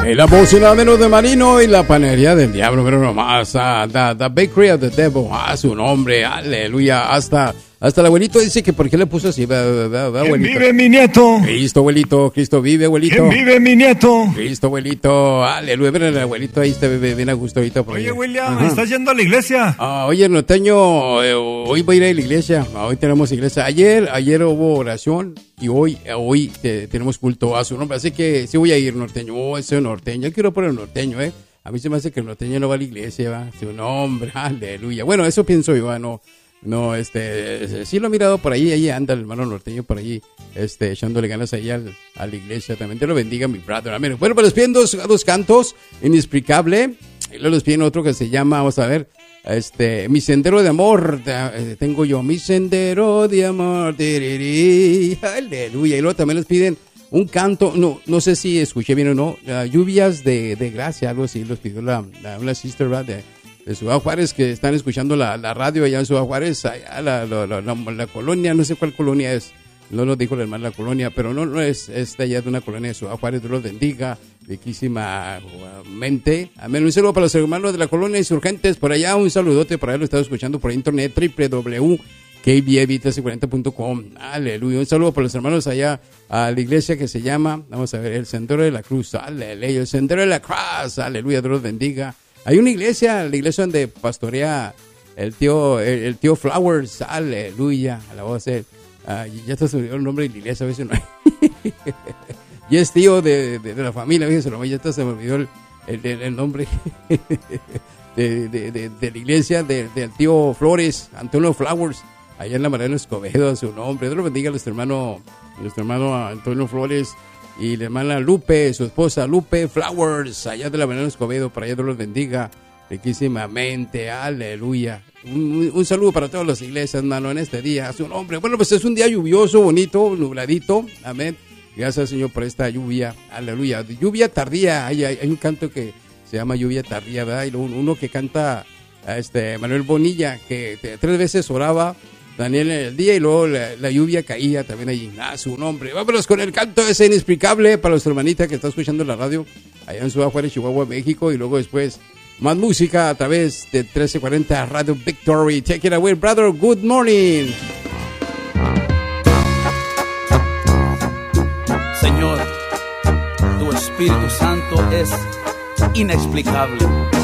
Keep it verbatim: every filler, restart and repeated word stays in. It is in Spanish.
Y la bocina de los de Marino y la panería del diablo, pero nomás, uh, the, the bakery of the devil, ah, su nombre, aleluya, hasta, hasta el abuelito dice que por qué le puso así, va, va, va, ¿Quién abuelito. vive, mi nieto? Cristo, abuelito, Cristo vive, abuelito. ¿Quién vive, mi nieto? Cristo, abuelito, aleluya, pero el abuelito ahí está bien a gusto ahorita. Por Oye, ahí. William, Ajá. ¿estás yendo a la iglesia? Ah, oye, norteño, eh, hoy voy a ir a la iglesia, hoy tenemos iglesia. Ayer, ayer hubo oración y hoy, hoy te, tenemos culto a su nombre, así que sí voy a ir, norteño. Oh, ese norteño, yo quiero poner el norteño, eh. A mí se me hace que el norteño no va a la iglesia, va, su nombre, aleluya. Bueno, eso pienso yo, no, no, este, sí lo he mirado por ahí, ahí anda el hermano norteño por ahí, este, echándole ganas ahí al, a la iglesia. También te lo bendiga, mi brother. Amén. Bueno, pues les piden dos, dos cantos, Inexplicable, y luego les piden otro que se llama, vamos a ver, este, Mi Sendero de Amor, eh, tengo yo, Mi Sendero de Amor, tiriri, aleluya. Y luego también les piden un canto, no no sé si escuché bien o no, uh, Lluvias de, de Gracia, algo así, los pidió la, la, una sister, ¿verdad? De, de Ciudad Juárez, que están escuchando la, la radio allá en Ciudad Juárez, allá la, la, la, la, la colonia, no sé cuál colonia es, no lo dijo el hermano la colonia, pero no, no es, es de allá de una colonia de Ciudad Juárez. Dios los bendiga, riquísimamente. Amén. Un saludo para los hermanos de la colonia Insurgentes, por allá, un saludote, por allá lo estaba escuchando por internet, doble u doble u doble u punto k b a v trece cuarenta punto com. Aleluya. Un saludo para los hermanos allá a la iglesia que se llama, vamos a ver, el Sendero de la Cruz. Aleluya. El Sendero de la Cruz. Aleluya. Dios los bendiga. Hay una iglesia, la iglesia donde pastorea el tío, el, el tío Flowers. Aleluya. A la voz de, uh, ya te se olvidó el nombre de la iglesia, a veces no. Y es tío de, de, de la familia, fíjense, ya te se me olvidó el, el, el, el nombre. De, de, de, de la iglesia de, del tío Flores, Antonio Flowers, allá en la Mariano Escobedo, a su nombre. Dios lo bendiga a nuestro hermano, a nuestro hermano Antonio Flores y la hermana Lupe, su esposa Lupe Flowers, allá de la Mariano Escobedo, para allá Dios los bendiga riquísimamente, aleluya. Un, un saludo para todas las iglesias, hermano, en este día, a su nombre. Bueno, pues es un día lluvioso, bonito, nubladito, amén. Gracias, Señor, por esta lluvia, aleluya. Lluvia tardía, hay, hay, hay un canto que se llama Lluvia Tardía, ¿verdad? Y uno que canta este Manuel Bonilla, que te, tres veces oraba Daniel en el día y luego la, la lluvia caía también allí. Ah, su nombre. Vámonos con el canto ese Inexplicable para nuestra hermanita que está escuchando la radio allá en Ciudad Juárez, Chihuahua, México. Y luego después más música a través de trece cuarenta Radio Victory. Take it away, brother. Good morning. Señor, tu Espíritu Santo es inexplicable.